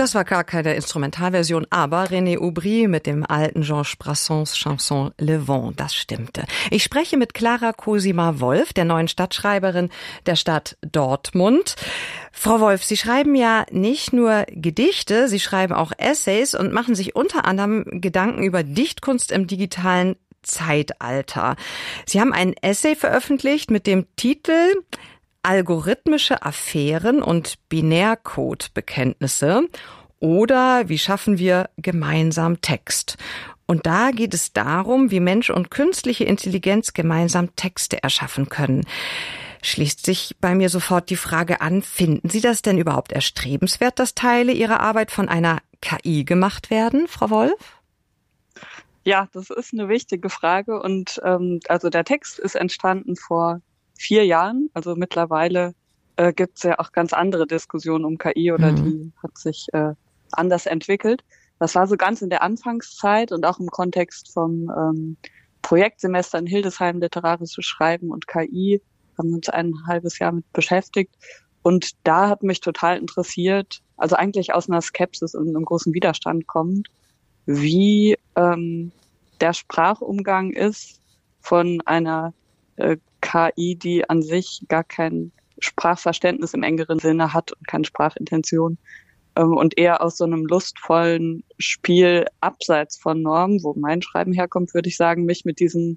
Das war gar keine Instrumentalversion, aber René Aubry mit dem alten Georges Brassens Chanson Le Vent, das stimmte. Ich spreche mit Clara Cosima-Wolf, der neuen Stadtschreiberin der Stadt Dortmund. Frau Wolf, Sie schreiben ja nicht nur Gedichte, Sie schreiben auch Essays und machen sich unter anderem Gedanken über Dichtkunst im digitalen Zeitalter. Sie haben ein Essay veröffentlicht mit dem Titel Algorithmische Affären und Binärcode-Bekenntnisse oder wie schaffen wir gemeinsam Text? Und da geht es darum, wie Mensch und künstliche Intelligenz gemeinsam Texte erschaffen können. Schließt sich bei mir sofort die Frage an, finden Sie das denn überhaupt erstrebenswert, dass Teile Ihrer Arbeit von einer KI gemacht werden, Frau Wolf? Ja, das ist eine wichtige Frage und also der Text ist entstanden vor 4 Jahren. Also mittlerweile gibt es ja auch ganz andere Diskussionen um KI oder die hat sich anders entwickelt. Das war so ganz in der Anfangszeit und auch im Kontext vom Projektsemester in Hildesheim literarisches Schreiben und KI haben wir uns ein halbes Jahr mit beschäftigt. Und da hat mich total interessiert, also eigentlich aus einer Skepsis und einem großen Widerstand kommend, wie der Sprachumgang ist von einer KI, die an sich gar kein Sprachverständnis im engeren Sinne hat und keine Sprachintention und eher aus so einem lustvollen Spiel abseits von Normen, wo mein Schreiben herkommt, würde ich sagen, mich mit diesem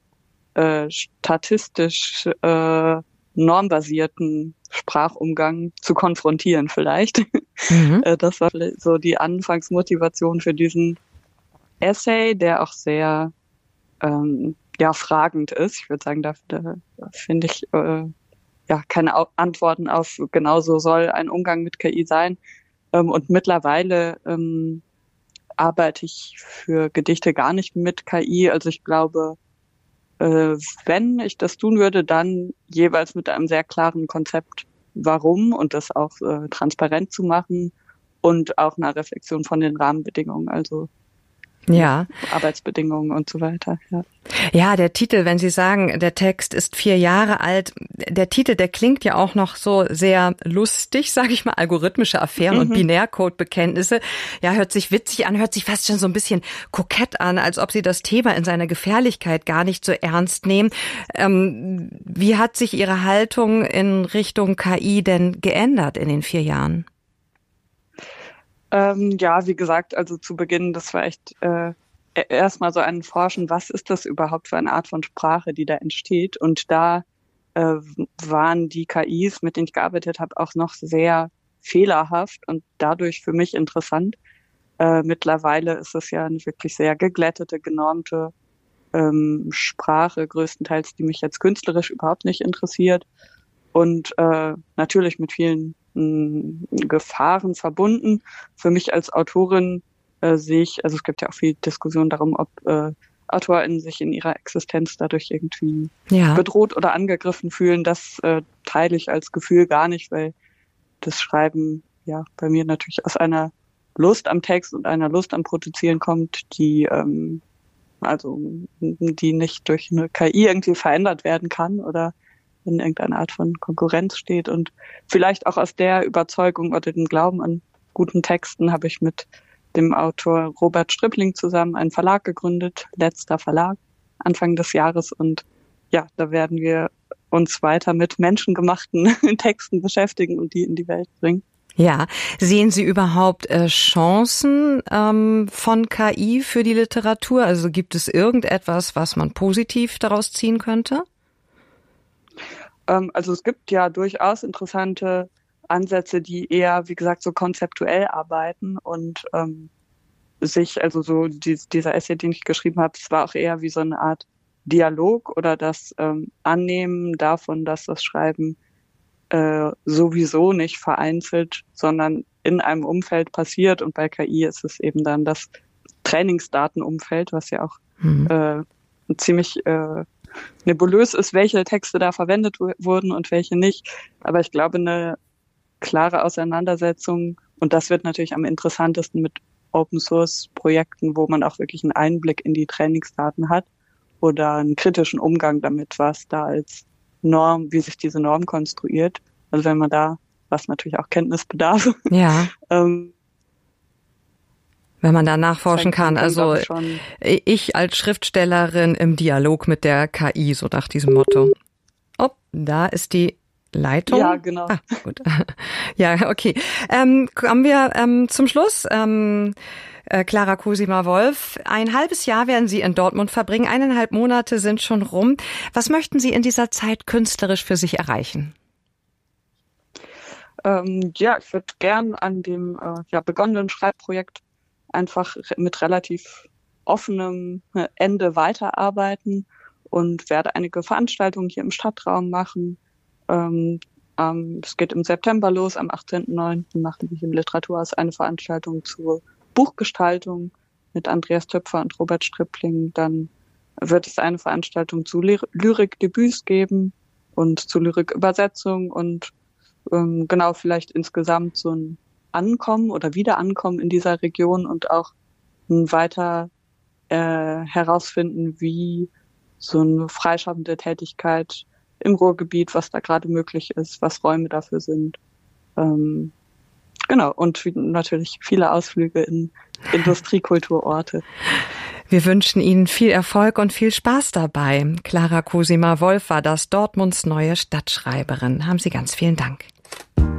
statistisch normbasierten Sprachumgang zu konfrontieren vielleicht. Das war so die Anfangsmotivation für diesen Essay, der auch sehr fragend ist. Ich würde sagen, da finde ich keine Antworten auf genau so soll ein Umgang mit KI sein. Und mittlerweile arbeite ich für Gedichte gar nicht mit KI. Also ich glaube, wenn ich das tun würde, dann jeweils mit einem sehr klaren Konzept, warum und das auch transparent zu machen und auch einer Reflexion von den Rahmenbedingungen, also Arbeitsbedingungen und so weiter. Ja, der Titel, wenn Sie sagen, der Text ist 4 Jahre alt, der Titel, der klingt ja auch noch so sehr lustig, sage ich mal, algorithmische Affären und Binärcode-Bekenntnisse. Ja, hört sich witzig an, hört sich fast schon so ein bisschen kokett an, als ob Sie das Thema in seiner Gefährlichkeit gar nicht so ernst nehmen. Wie hat sich Ihre Haltung in Richtung KI denn geändert in den 4 Jahren? Wie gesagt, also zu Beginn, das war echt erstmal so ein Forschen, was ist das überhaupt für eine Art von Sprache, die da entsteht? Und da waren die KIs, mit denen ich gearbeitet habe, auch noch sehr fehlerhaft und dadurch für mich interessant. Mittlerweile ist es ja eine wirklich sehr geglättete, genormte Sprache, größtenteils, die mich jetzt künstlerisch überhaupt nicht interessiert und natürlich mit vielen Gefahren verbunden. Für mich als Autorin sehe ich, also es gibt ja auch viel Diskussion darum, ob AutorInnen sich in ihrer Existenz dadurch irgendwie bedroht oder angegriffen fühlen. Das teile ich als Gefühl gar nicht, weil das Schreiben bei mir natürlich aus einer Lust am Text und einer Lust am Produzieren kommt, die nicht durch eine KI irgendwie verändert werden kann oder in irgendeiner Art von Konkurrenz steht. Und vielleicht auch aus der Überzeugung oder dem Glauben an guten Texten habe ich mit dem Autor Robert Stripling zusammen einen Verlag gegründet, Letzter Verlag, Anfang des Jahres. Und da werden wir uns weiter mit menschengemachten Texten beschäftigen und die in die Welt bringen. Ja, sehen Sie überhaupt Chancen von KI für die Literatur? Also gibt es irgendetwas, was man positiv daraus ziehen könnte? Also es gibt ja durchaus interessante Ansätze, die eher, wie gesagt, so konzeptuell arbeiten und dieser Essay, den ich geschrieben habe, es war auch eher wie so eine Art Dialog oder das Annehmen davon, dass das Schreiben sowieso nicht vereinzelt, sondern in einem Umfeld passiert und bei KI ist es eben dann das Trainingsdatenumfeld, was ja auch ziemlich nebulös ist, welche Texte da verwendet wurden und welche nicht. Aber ich glaube, eine klare Auseinandersetzung, und das wird natürlich am interessantesten mit Open-Source-Projekten, wo man auch wirklich einen Einblick in die Trainingsdaten hat oder einen kritischen Umgang damit, was da als Norm, wie sich diese Norm konstruiert. Also wenn man da, was natürlich auch Kenntnis bedarf, Wenn man da nachforschen kann. Also ich als Schriftstellerin im Dialog mit der KI, so nach diesem Motto. Oh, da ist die Leitung. Ja, genau. Ah, gut. Ja, okay. Kommen wir zum Schluss. Clara Cosima-Wolf, ein halbes Jahr werden Sie in Dortmund verbringen. 1,5 Monate sind schon rum. Was möchten Sie in dieser Zeit künstlerisch für sich erreichen? Ja, ich würde gern an dem begonnenen Schreibprojekt einfach mit relativ offenem Ende weiterarbeiten und werde einige Veranstaltungen hier im Stadtraum machen. Es geht im September los, am 18.09. machen wir hier im Literaturhaus eine Veranstaltung zur Buchgestaltung mit Andreas Töpfer und Robert Strippling. Dann wird es eine Veranstaltung zu Lyrikdebüts geben und zu Lyrikübersetzung und vielleicht insgesamt so ein Ankommen oder Wiederankommen in dieser Region und auch weiter herausfinden, wie so eine freischaffende Tätigkeit im Ruhrgebiet, was da gerade möglich ist, was Räume dafür sind. Und natürlich viele Ausflüge in Industriekulturorte. Wir wünschen Ihnen viel Erfolg und viel Spaß dabei. Clara Cosima-Wolf war das, Dortmunds neue Stadtschreiberin. Haben Sie ganz vielen Dank.